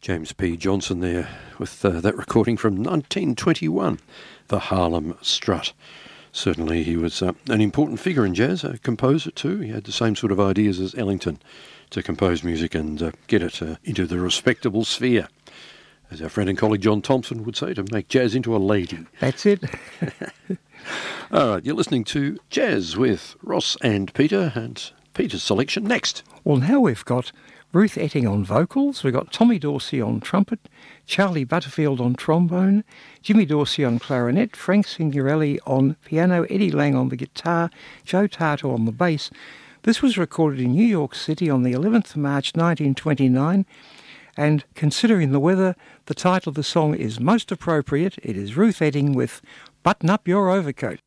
James P. Johnson there with that recording from 1921, The Harlem Strut. Certainly he was an important figure in jazz, a composer too. He had the same sort of ideas as Ellington to compose music and get it into the respectable sphere. As our friend and colleague John Thompson would say, to make jazz into a lady. That's it. All right, you're listening to Jazz with Ross and Peter, and Peter's selection next. Well, now we've got Ruth Etting on vocals, we've got Tommy Dorsey on trumpet, Charlie Butterfield on trombone, Jimmy Dorsey on clarinet, Frank Signorelli on piano, Eddie Lang on the guitar, Joe Tato on the bass. This was recorded in New York City on the 11th of March 1929, and considering the weather, the title of the song is most appropriate. It is Ruth Etting with Button Up Your Overcoat.